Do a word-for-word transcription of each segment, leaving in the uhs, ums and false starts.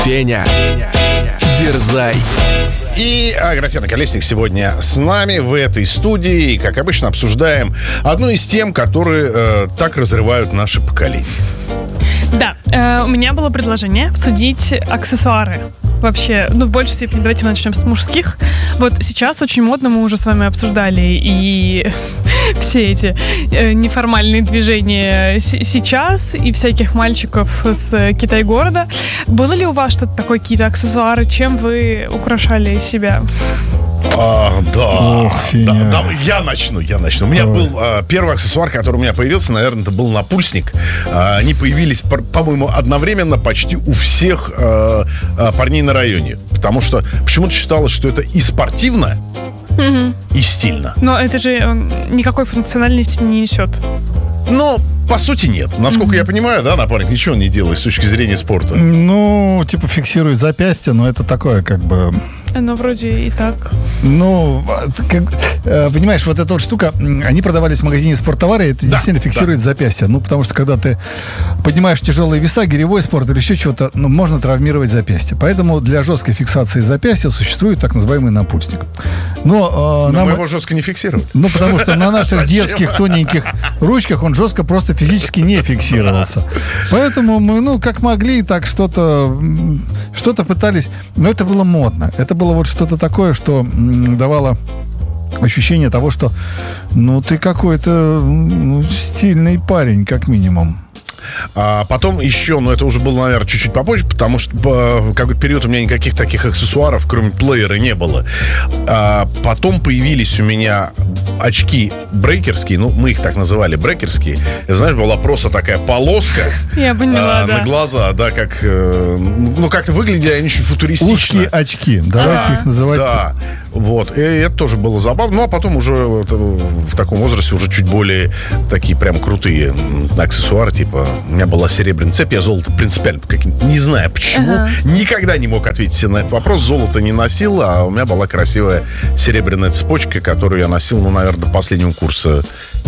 Феня, дерзай. И Аграфена Колесник сегодня с нами в этой студии. И, как обычно, обсуждаем одну из тем, которые э, так разрывают наше поколение. Да, э, у меня было предложение обсудить аксессуары. Вообще, ну, в большей степени давайте начнем с мужских. Вот сейчас очень модно, мы уже с вами обсуждали и все эти э, неформальные движения с- сейчас, и всяких мальчиков с Китай-города. Было ли у вас что-то такое, какие-то аксессуары? Чем вы украшали себя? А, да, Ох, да, Феня. да, я начну, я начну. У меня Давай. был а, первый аксессуар, который у меня появился, наверное, это был напульсник. А, они появились, пор- по-моему, одновременно почти у всех а, а, парней на районе. Потому что почему-то считалось, что это и спортивно, и стильно. Но это же э, никакой функциональности не несет. Но, по сути, нет. Насколько я понимаю, да, напарник ничего не делает с точки зрения спорта. Ну, типа фиксирует запястье, но это такое как бы... Оно вроде и так. Ну, как, э, понимаешь, вот эта вот штука, м, они продавались в магазине спорттовары, это Да, действительно фиксирует запястье. Ну, потому что когда ты поднимаешь тяжелые веса, гиревой спорт или еще чего-то, ну, можно травмировать запястье. Поэтому для жесткой фиксации запястья существует так называемый напульсник. Но, э, Но нам- мы его жестко не фиксируем. ну, потому что на наших детских тоненьких ручках он жестко просто физически не фиксировался. Поэтому мы, ну, как могли, так что-то м, что-то пытались. Но это было модно. Это было вот что-то такое, что м, давало ощущение того, что, ну, ты какой-то м, ну, стильный парень, как минимум. А потом еще, но это уже было, наверное, чуть-чуть попозже, потому что в какой-то период у меня никаких таких аксессуаров, кроме плеера, не было. А потом появились у меня очки брейкерские, ну, мы их так называли, брейкерские. И, знаешь, была просто такая полоска Я поняла, а, да. на глаза, да, как, э, ну, как-то выглядели они очень футуристично. Узкие очки. Давайте Ага. их называть. Да, вот. И это тоже было забавно. Ну, а потом уже вот, э, в таком возрасте уже чуть более такие прям крутые м, аксессуары. Типа, у меня была серебряная цепь, я золото принципиально каким- не знаю почему. Ага. Никогда не мог ответить себе на этот вопрос. Золото не носил, а у меня была красивая серебряная цепочка, которую я носил, ну, наверное, до последнего курса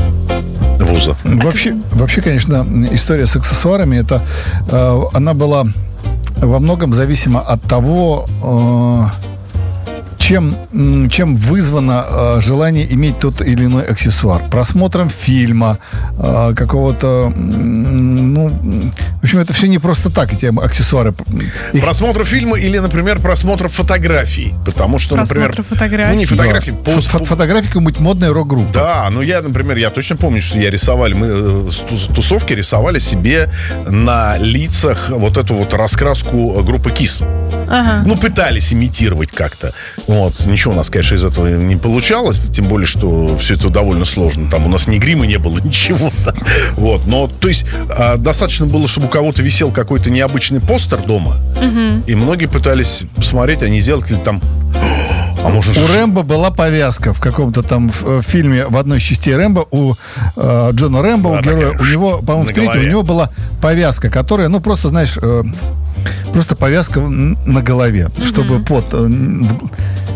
вуза. Вообще, вообще, конечно, история с аксессуарами, это э, она была во многом зависима от того, э, чем, м, чем вызвано э, желание иметь тот или иной аксессуар. Просмотром фильма, э, какого-то... м, ну, в общем, это все не просто так, эти аксессуары. Их- Просмотр фильма или, например, просмотр фотографий. Потому что, например... Просмотр фотографий. Ну, не фотографии, Да. пост- Фо- фо- Фотография какой-нибудь модной рок-группы. Да, ну я, например, я точно помню, что я рисовали, мы э, с тус- тусовки рисовали себе на лицах вот эту вот раскраску группы Кис. Ага. Ну, пытались имитировать как-то. Вот, ничего у нас, конечно, из этого не получалось, тем более, что все это довольно сложно. Там у нас ни грима не было, ничего. Вот, но, то есть, а, достаточно было, чтобы у кого-то висел какой-то необычный постер дома, и многие пытались посмотреть, а не сделать ли там... А может, У Рэмбо была повязка в каком-то там в, э, фильме, в одной из частей Рэмбо, у э, Джона Рэмбо, Да, у героя, такая у него, по-моему, на в третьем, голове. у него была повязка, которая, ну, просто, знаешь, э, просто повязка н- на голове, чтобы пот... э, в-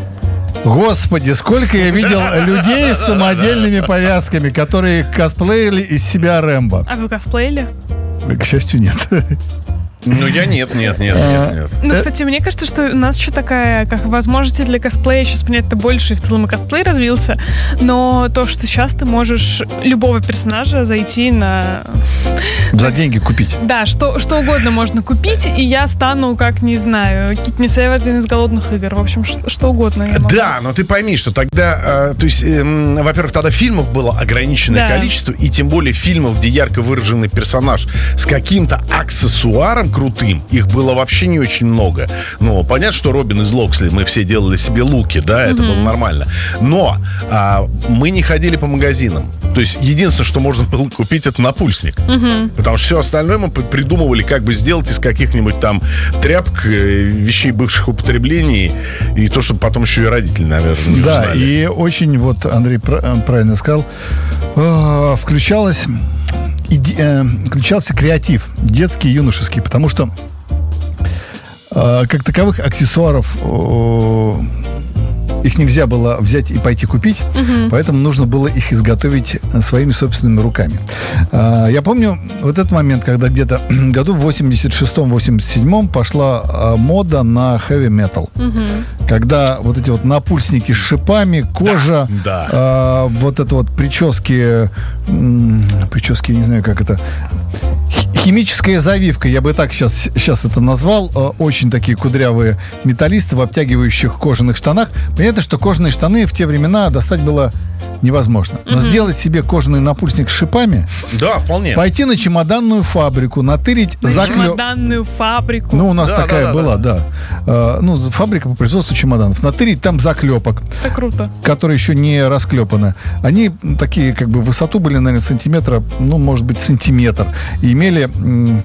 Господи, сколько я видел людей с самодельными повязками, которые косплеили из себя Рэмбо. А вы косплеили? К счастью, нет. ну, я нет, нет, нет, нет, нет. Ну, Э, кстати, мне кажется, что у нас еще такая, как возможности для косплея, сейчас понять-то больше, и в целом и косплей развился, но то, что сейчас ты можешь любого персонажа зайти на... За деньги купить. Да, что, что угодно можно купить, и я стану, как, не знаю, Китнис Эвердин из «Голодных игр». В общем, что, что угодно я могу. Да, но ты пойми, что тогда, э, то есть, эм, во-первых, тогда фильмов было ограниченное Да. количество, и тем более фильмов, где ярко выраженный персонаж с каким-то аксессуаром крутым, их было вообще не очень много. Ну, понятно, что Робин из Локсли, мы все делали себе луки, да, это было нормально. Но а, мы не ходили по магазинам. То есть, единственное, что можно было купить, это напульсник. Потому что все остальное мы придумывали, как бы сделать из каких-нибудь там тряпок, э, вещей бывших употреблений, и то, чтобы потом еще и родители, наверное, не Да, узнали. и очень, вот Андрей пр- э, правильно сказал, э, включалась, иде- э, включался креатив, детский, юношеский, потому что э, как таковых аксессуаров э, их нельзя было взять и пойти купить, угу. поэтому нужно было их изготовить своими собственными руками. Я помню вот этот момент, когда где-то году в восемьдесят шестом — восемьдесят седьмом пошла мода на хэви-метал. Угу. Когда вот эти вот напульсники с шипами, кожа, да, да. А, вот это вот прически, прически, не знаю, как это, химическая завивка, я бы так сейчас, сейчас это назвал, очень такие кудрявые металлисты в обтягивающих кожаных штанах. Понятно, что кожаные штаны в те времена достать было невозможно. Но mm-hmm. сделать себе кожаный напульсник с шипами, да, вполне. Пойти на чемоданную фабрику, натырить на заклеп... чемоданную фабрику. Ну, у нас да, такая да, была, да. да. да. Ну, фабрика по производству чемоданов. Натырить там заклепок. Это круто. Которые еще не расклепаны. Они такие, как бы, высоту были, наверное, сантиметра, ну, может быть, сантиметр. И имели м-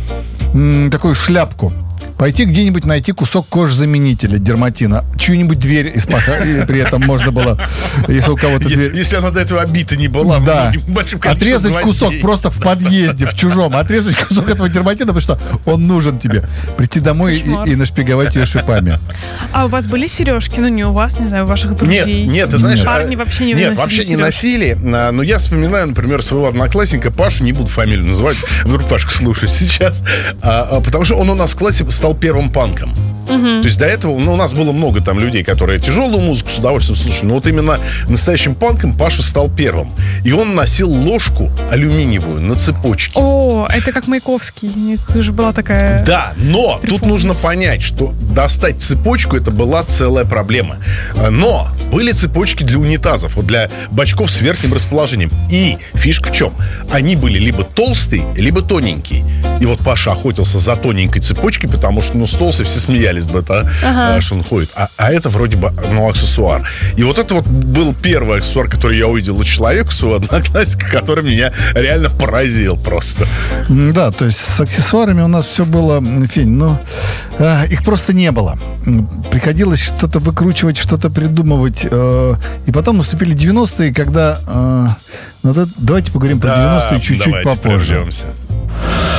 м- такую шляпку. Пойти где-нибудь найти кусок кожзаменителя, дерматина, чью-нибудь дверь испахать, при этом можно было, если у кого-то дверь... Если она до этого обита не была, да. Отрезать кусок просто в подъезде, в чужом, отрезать кусок этого дерматина, потому что он нужен тебе. Прийти домой и, и нашпиговать ее шипами. А у вас были сережки? Ну, не у вас, не знаю, у ваших друзей? Нет, нет, ты знаешь... Парни вообще не Нет, носили вообще сережки. не носили, но я вспоминаю, например, своего одноклассника Пашу, не буду фамилию называть, вдруг Пашка слушает сейчас, а, а, потому что он у нас в классе стал первым панком. Угу. То есть до этого, ну, у нас было много там людей, которые тяжелую музыку с удовольствием слушали, но вот именно настоящим панком Паша стал первым. И он носил ложку алюминиевую на цепочке. О, это как Маяковский, у них же была такая... Да, но тут нужно понять, что достать цепочку — это была целая проблема. Но были цепочки для унитазов, вот для бачков с верхним расположением. И фишка в чем? Они были либо толстые, либо тоненькие. И вот Паша охотился за тоненькой цепочкой, потому что, ну, с толстой все смеялись бы, да, ага. что он ходит. А, а это вроде бы, ну, аксессуар. И вот это вот был первый аксессуар, который я увидел у человека, своего одноклассника, который меня реально поразил просто. Да, то есть с аксессуарами у нас все было, Фень, ну, э, их просто не было. Приходилось что-то выкручивать, что-то придумывать. Э, и потом наступили девяностые, когда... Э, ну, да, давайте поговорим да, про девяностые чуть-чуть попозже. Прервемся.